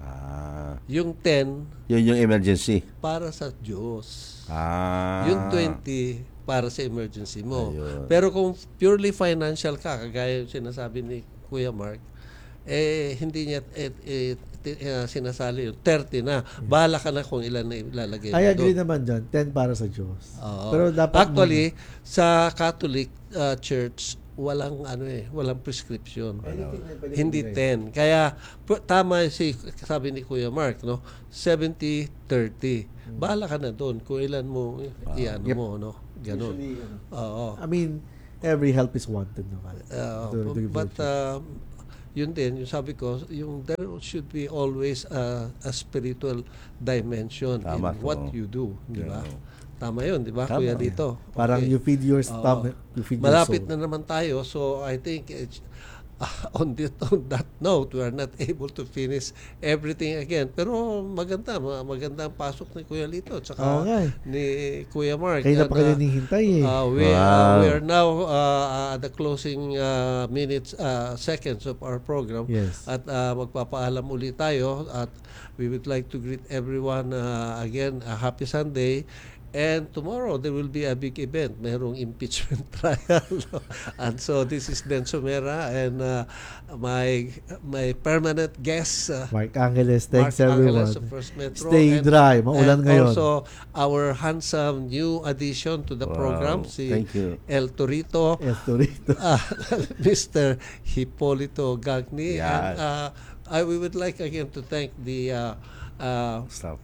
Ah, Yung ten, yun yung emergency. para sa Diyos. Ah. Yung twenty, para sa emergency mo. Ayun. Pero kung purely financial ka, kagaya yung sinasabi ni Kuya Mark, eh, hindi niya eh, eh, ti- eh, sinasali yung thirty na. Bahala ka na kung ilan na ilalagay mo I agree doon. naman dyan. ten para sa Diyos. Oo. Pero dapat Actually, sa Catholic uh, Church, walang ano eh, walang prescription. Hindi ten. Kaya p- tama si sabi ni Kuya Mark, no? seventy thirty. Bahala ka na doon kung ilan mo iano Yep. mo, no? Ganun. Usually, ano, Oo. I mean, every help is wanted naman. Uh, To- to give but virtue. um, yun din, yung sabi ko, yung there should be always a, a spiritual dimension Tama in to. what you do, di ba? Tama yun, di ba, Tama. Kuya Dito? Parang Okay. you feed your Oo. stomach, you feed Malapit your soul. na naman tayo, so I think it's, uh, on, that, on that note, we are not able to finish everything again. Pero maganda, ma- maganda ang pasok ni Kuya Lito, tsaka Oo nga eh. ni Kuya Mark. Kayo na At, pa kayo uh, hinihintay eh. Uh, we, uh, Wow. we are now uh, at the closing uh, minutes, uh, seconds of our program. Yes. At uh, magpapaalam ulit tayo at we would like to greet everyone uh, again, a happy Sunday. And tomorrow there will be a big event. Mayroong impeachment trial. And so this is Den Sumera and uh, my my permanent guest, uh, Mark Angeles, thanks Mark everyone. Angeles of First Metro. Stay and, dry, maulan and ngayon. also our handsome new addition to the Wow. program, si Thank you. El Torito, Esto rito. uh, Mister Hipolito Gagni. Yan. And uh, I we would like again to thank the uh, uh, Stop.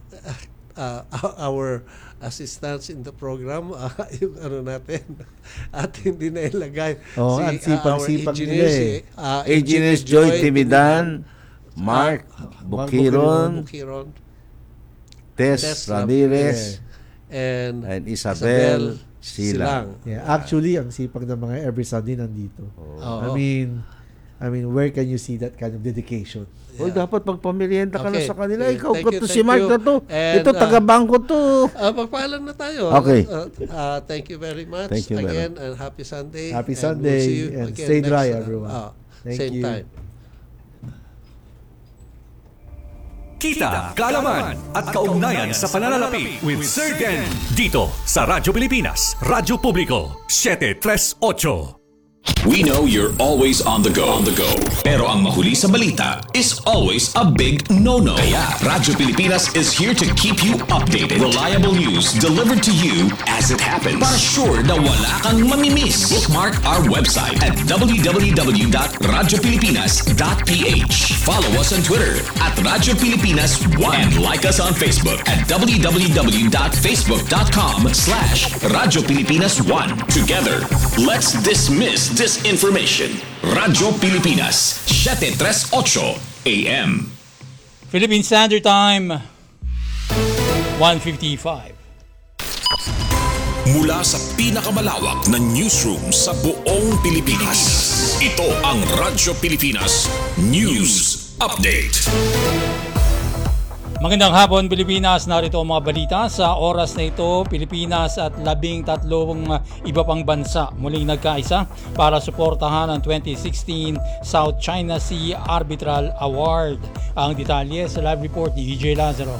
uh, our assistants in the program, uh, yung ano natin, at hindi na ilagay Oo, ang sipag-sipag nila eh. si, uh, Engineers Joy Timidan, Mark Bukiron, Bukiron, Tess Tess Ramirez, and, and Isabel Silang. Yeah, actually, ang sipag ng mga every Sunday nandito. I Oo. mean, I mean, where can you see that kind of dedication? Hoy, dapat magpamerienda ka Okay. na sa kanila. Okay. Ikaw, Thank you, to thank si Mark you. na to. And, Ito, uh, taga-bangko to. Uh, magpaalam na tayo. Okay. Uh, uh, thank you very much Thank you, again and happy Sunday. Happy And Sunday, we'll see you and again stay next, dry, uh, everyone. uh, Thank same you. time. Kita, kaalaman at kaugnayan sa pananalapi with Sir Den. Dito sa Radyo Pilipinas, Radyo Publiko, seven three eight. We know you're always on the go. On the go. Pero ang mahuli sa balita is always a big no-no. Kaya Radyo Pilipinas is here to keep you updated. Reliable news delivered to you as it happens. Para sure na wala kang mamimiss. Bookmark our website at w w w dot radyo pilipinas dot p h. Follow us on Twitter at Radyo Pilipinas one. And like us on Facebook at w w w dot facebook dot com slash Radyo Pilipinas one. Together, let's dismiss disinformation. Radyo Pilipinas, seven three eight A M. Philippine Standard Time, one fifty-five. Mula sa pinakamalawak na newsroom sa buong Pilipinas, ito ang Radyo Pilipinas News Update. Magandang hapon Pilipinas, narito ang mga balita sa oras na ito. Pilipinas at labing tatlong iba pang bansa muling nagkaisa para suportahan ang twenty sixteen South China Sea Arbitral Award. Ang detalye sa live report ni E J Lazaro.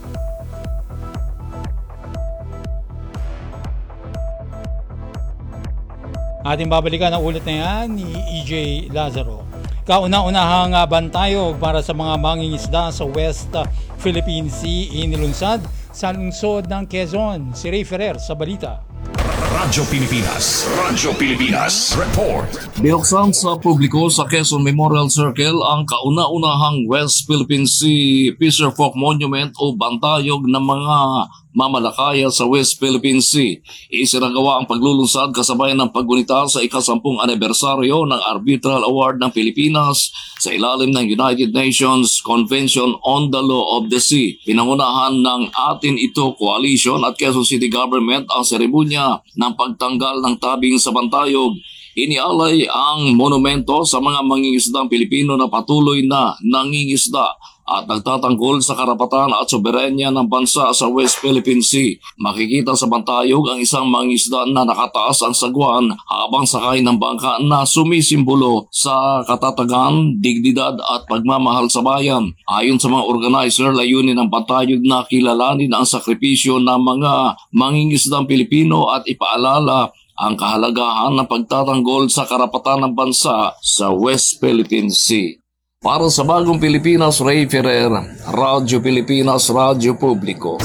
Ating babalikan ang ulit na yan ni E J Lazaro. Kauna-unahang bantayog para sa mga mangingisda sa West Philippine Sea inilunsad sa lungsod ng Quezon. Si Ray Ferrer sa balita. Radyo Pilipinas, Radyo Pilipinas Report. Binuksan sa publiko sa Quezon Memorial Circle ang kauna-unahang West Philippine Sea Fisherfolk Monument o bantayog ng mga mamalakaya sa West Philippine Sea. Isinagawa ang paglulunsad kasabay ng paggunita sa ikasampung anibersaryo ng Arbitral Award ng Pilipinas sa ilalim ng United Nations Convention on the Law of the Sea. Pinangunahan ng Atin Ito Coalition at Quezon City Government ang seremonya ng pagtanggal ng tabing sa bantayog. Inialay ang monumento sa mga mangingisdang Pilipino na patuloy na nangingisda at nagtatanggol sa karapatan at soberenya ng bansa sa West Philippine Sea. Makikita sa bantayog ang isang mangingisda na nakataas ang sagwan habang sakay ng bangka na sumisimbolo sa katatagan, dignidad at pagmamahal sa bayan. Ayon sa mga organizer, layunin ng bantayog na kilalanin ang sakripisyo ng mga mangingisdang Pilipino at ipaalala ang kahalagahan ng pagtatanggol sa karapatan ng bansa sa West Philippine Sea. Para sa Bagong Pilipinas, Ray Ferrer, Radyo Pilipinas, Radyo Publiko.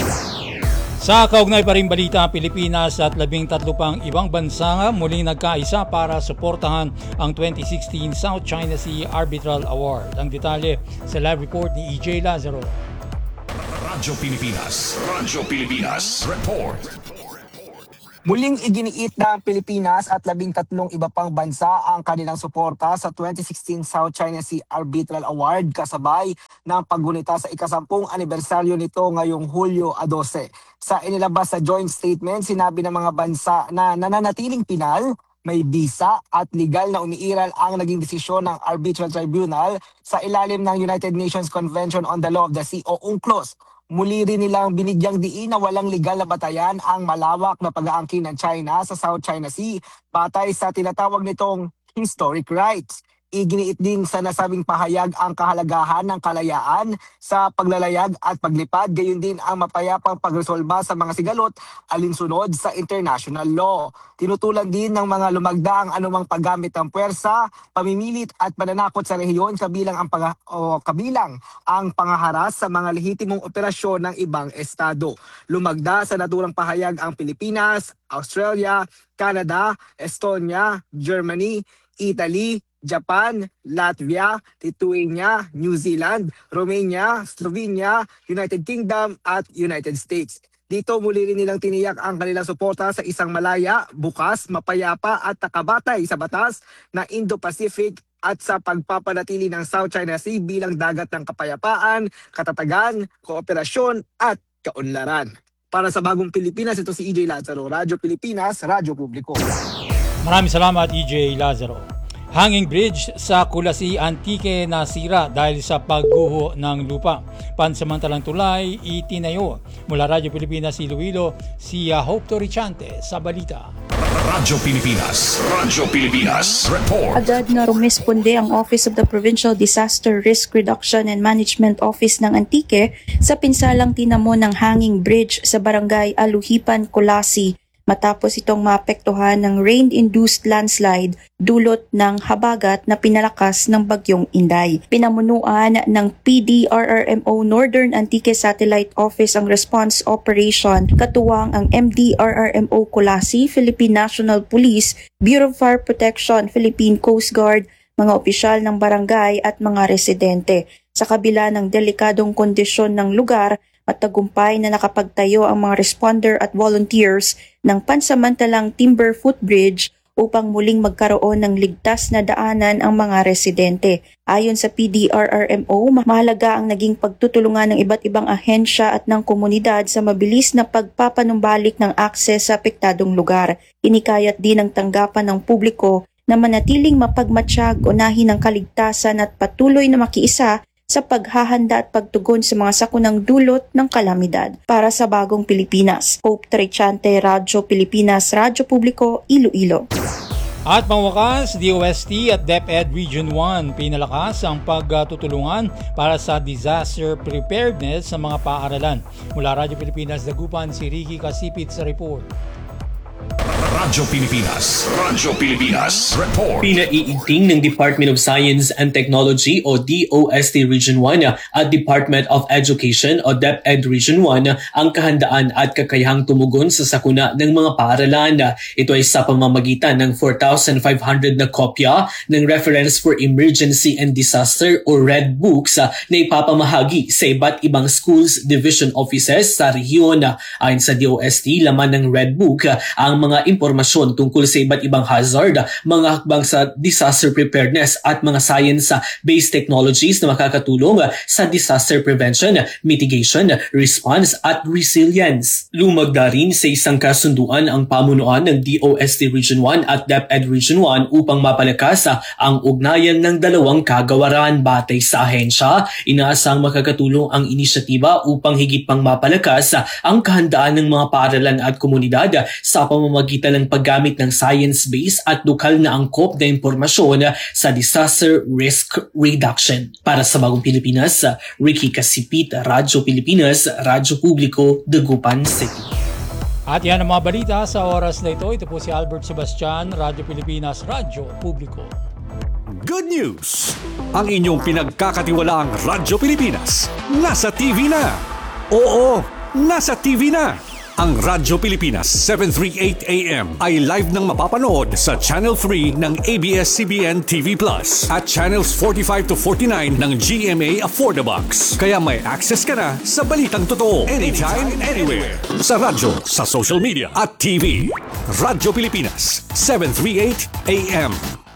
Sa kaugnay pa rin balita, Pilipinas at labing tatlo pang ibang bansa nga muling nagkaisa para suportahan ang twenty sixteen South China Sea Arbitral Award. Ang detalye sa live report ni E J Lazaro. Radyo Pilipinas, Radyo Pilipinas, Report. Muling iginiit ng Pilipinas at labing tatlong iba pang bansa ang kanilang suporta sa twenty sixteen South China Sea Arbitral Award kasabay ng paggunita sa ikasampung anibersaryo nito ngayong Hulyo dose. Sa inilabas sa joint statement, sinabi ng mga bansa na nananatiling pinal, may bisa at legal na umiiral ang naging desisyon ng Arbitral Tribunal sa ilalim ng United Nations Convention on the Law of the Sea o UNCLOS. Muli rin nilang binigyang diin na walang legal na batayan ang malawak na pag-aangkin ng China sa South China Sea batay sa tinatawag nitong historic rights. Iginiit din sa nasabing pahayag ang kahalagahan ng kalayaan sa paglalayag at paglipad, gayon din ang mapayapang pagresolba sa mga sigalot alinsunod sa international law. Tinutulan din ng mga lumagda ang anumang paggamit ng puwersa, pamimilit at pananakot sa rehiyon kabilang ang, pang- o kabilang ang pangaharas sa mga lehitimong operasyon ng ibang estado. Lumagda sa naturang pahayag ang Pilipinas, Australia, Canada, Estonia, Germany, Italy, Japan, Latvia, Lithuania, New Zealand, Romania, Slovenia, United Kingdom at United States. Dito muli rin nilang tiniyak ang kanilang suporta sa isang malaya, bukas, mapayapa at nakabatay sa batas na Indo-Pacific at sa pagpapanatili ng South China Sea bilang dagat ng kapayapaan, katatagan, kooperasyon at kaunlaran. Para sa Bagong Pilipinas, ito si E J Lazaro, Radyo Pilipinas, Radyo Publiko. Maraming salamat E J Lazaro. Hanging bridge sa Kulasi Antique na sira dahil sa pagguho ng lupa. Pansamantalang tulay itinayo. Mula Radyo Pilipinas Iloilo, si Hope Torrichante sa balita. Radyo Pilipinas, Radyo Pilipinas, Report. Agad na rumisponde ang Office of the Provincial Disaster Risk Reduction and Management Office ng Antique sa pinsalang tinamo ng hanging bridge sa barangay Aluhipan, Kulasi matapos itong maapektuhan ng rain-induced landslide dulot ng habagat na pinalakas ng bagyong Inday. Pinamunuan ng P D R R M O Northern Antique Satellite Office ang response operation, katuwang ang M D R R M O Kulasi, Philippine National Police, Bureau of Fire Protection, Philippine Coast Guard, mga opisyal ng barangay at mga residente. Sa kabila ng delikadong kondisyon ng lugar, matagumpay na nakapagtayo ang mga responder at volunteers ng pansamantalang timber footbridge upang muling magkaroon ng ligtas na daanan ang mga residente. Ayon sa P D R R M O, mahalaga ang naging pagtutulungan ng iba't ibang ahensya at ng komunidad sa mabilis na pagpapanumbalik ng akses sa apektadong lugar. Inikayat din ang tanggapan ng publiko na manatiling mapagmatsyag, unahin ang kaligtasan at patuloy na makiisa sa paghahanda at pagtugon sa mga sakunang dulot ng kalamidad. Para sa Bagong Pilipinas, Hope Torrichante, Radyo Pilipinas, Radyo Publiko, Iloilo. At pangwakas, D O S T at DepEd Region one pinalakas ang pagtutulungan para sa disaster preparedness sa mga paaralan. Mula Radyo Pilipinas, Dagupan, si Ricky Kasipit sa report. Radyo Pilipinas, Radyo Pilipinas, Report. Pinaiigting ng Department of Science and Technology o D O S T Region one at Department of Education o DepEd Region one ang kahandaan at kakayahang tumugon sa sakuna ng mga paaralan. Ito ay sa pamamagitan ng four thousand five hundred na kopya ng Reference for Emergency and Disaster o Red Books na ipapamahagi sa iba't ibang schools division offices sa rehiyon. Ayon sa D O S T, laman ng Red Book ang mga importante impormasyon tungkol sa iba't ibang hazard, mga hakbang sa disaster preparedness at mga science-based technologies na makakatulong sa disaster prevention, mitigation, response at resilience. Lumagda rin sa isang kasunduan ang pamunuan ng D O S T Region one at DepEd Region one upang mapalakas ang ugnayan ng dalawang kagawaran. Batay sa ahensya, inaasang makakatulong ang inisyatiba upang higit pang mapalakas ang kahandaan ng mga paaralan at komunidad sa pamamagitan ng paggamit ng science-based at lokal na angkop na impormasyon sa disaster risk reduction. Para sa Bagong Pilipinas, Ricky Casipit, Radyo Pilipinas, Radyo Publiko, Dagupan City. At yan ang mga balita sa oras na ito. Ito po si Albert Sebastian, Radyo Pilipinas, Radyo Publiko. Good news! Ang inyong pinagkakatiwalaang Radyo Pilipinas nasa T V na. Oo, nasa T V na. Ang Radyo Pilipinas seven thirty-eight A M ay live nang mapapanood sa Channel three ng A B S C B N T V Plus at Channels forty-five to forty-nine ng G M A Affordabox. Kaya may access ka na sa balitang totoo anytime, anywhere. Sa radyo, sa social media at T V. Radyo Pilipinas seven thirty-eight A M.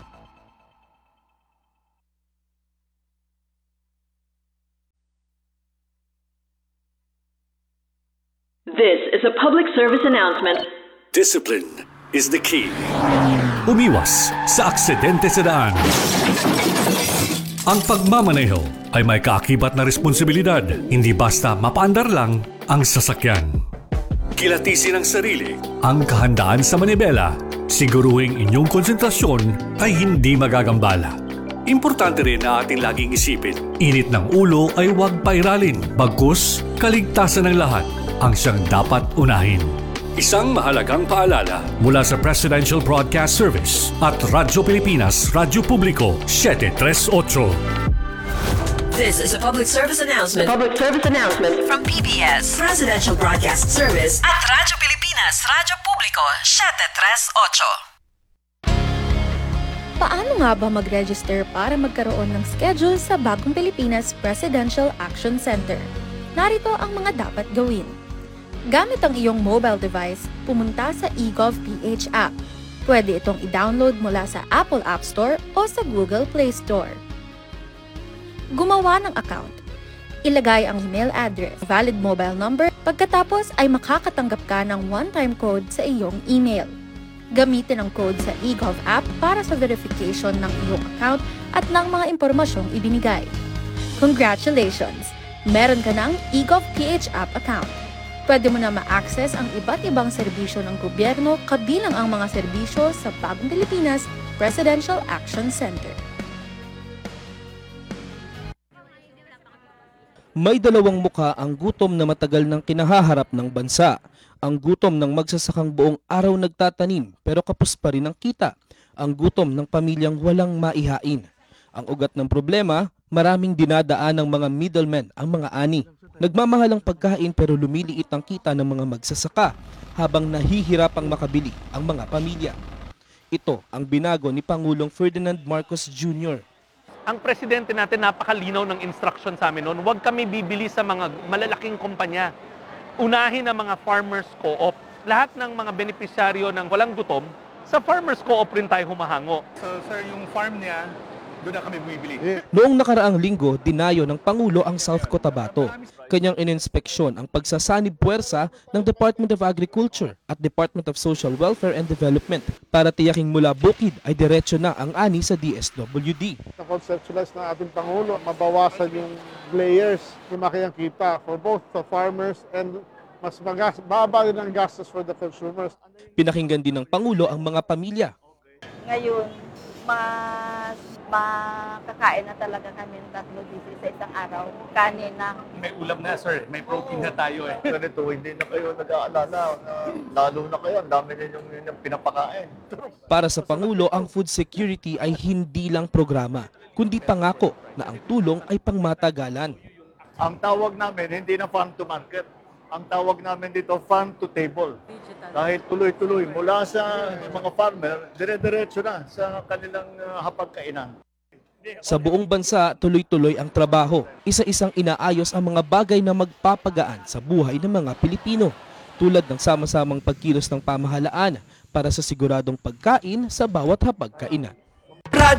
This is a public service announcement. Discipline is the key. Umiwas sa aksidente sa daan. Ang pagmamaneho ay may kaakibat na responsibilidad, hindi basta mapaandar lang ang sasakyan. Kilatisin ang sarili, ang kahandaan sa manibela, siguruhing inyong konsentrasyon ay hindi magagambala. Importante rin na ating laging isipin, init ng ulo ay huwag pairalin, bagkus kaligtasan ng lahat ang siyang dapat unahin. Isang mahalagang paalala mula sa Presidential Broadcast Service at Radyo Pilipinas, Radyo Publiko, seven thirty-eight. This is a public service announcement. Public service announcement From P B S, Presidential Broadcast Service at Radyo Pilipinas, Radyo Publiko, seven thirty-eight. Paano nga ba mag-register para magkaroon ng schedule sa Bagong Pilipinas Presidential Action Center? Narito ang mga dapat gawin. Gamit ang iyong mobile device, pumunta sa eGovPH app. Pwede itong i-download mula sa Apple App Store o sa Google Play Store. Gumawa ng account. Ilagay ang email address, valid mobile number, pagkatapos ay makakatanggap ka ng one-time code sa iyong email. Gamitin ang code sa eGov app para sa verification ng iyong account at ng mga impormasyong ibinigay. Congratulations! Meron ka ng eGovPH app account. Pwede mo na ma-access ang iba't ibang serbisyo ng gobyerno kabilang ang mga serbisyo sa Bagong Pilipinas Presidential Action Center. May dalawang mukha ang gutom na matagal nang kinahaharap ng bansa. Ang gutom ng magsasakang buong araw nagtatanim pero kapos pa rin ang kita. Ang gutom ng pamilyang walang maihain. Ang ugat ng problema, maraming dinadaan ng mga middlemen ang mga ani. Nagmamahal ang pagkain pero lumiliit ang kita ng mga magsasaka habang nahihirapang makabili ang mga pamilya. Ito ang binago ni Pangulong Ferdinand Marcos Junior Ang presidente natin napakalinaw ng instruction sa amin noon, huwag kami bibili sa mga malalaking kumpanya. Unahin ang mga farmers co-op. Lahat ng mga benepisyaryo ng walang gutom, sa farmers co-op rin tayo humahango. So sir, yung farm niya, doon na kami bumibili. Noong nakaraang linggo, dinayo ng Pangulo ang South Cotabato. Kanyang ininspeksyon ang pagsasanib puwersa ng Department of Agriculture at Department of Social Welfare and Development para tiyaking mula bukid ay diretso na ang ani sa D S W D. Na-conceptualize ng ating Pangulo, mabawasan yung layers, lumaki ang kita for both the farmers and mas magas, baba rin ang gastos for the consumers. Pinakinggan din ng Pangulo ang mga pamilya. Ngayon, mas makakain na talaga kami ng tatlo dito sa isang araw. Kanin na. May ulam na sir, may protein na tayo eh. Ganito, hindi na kayo nag-aalala na lalo na kayo, ang dami na yung, yung pinapakain. Para sa Pangulo, ang food security ay hindi lang programa, kundi pangako na ang tulong ay pangmatagalan. Ang tawag namin, hindi na farm to market. Ang tawag namin dito, farm to table. Dahil tuloy-tuloy, mula sa mga farmer, dire-diretso na sa kanilang uh, hapagkainan. Sa buong bansa, tuloy-tuloy ang trabaho. Isa-isang inaayos ang mga bagay na magpapagaan sa buhay ng mga Pilipino. Tulad ng sama-samang pagkilos ng pamahalaan, para sa siguradong pagkain sa bawat hapagkainan.